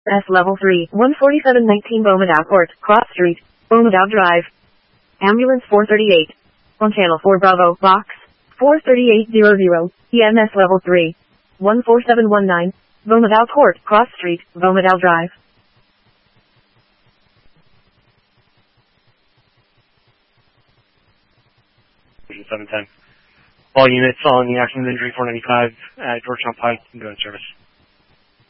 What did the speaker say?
S Level 3, 14719 Beaumont Court, Cross Street, Beaumont Drive. Ambulance 438. On Channel 4 Bravo, Box 43800, EMS Level 3, 14719, Beaumont Court, Cross Street, Beaumont Drive. 710. All units on the accident injury 495 at Georgetown Pike can go in service.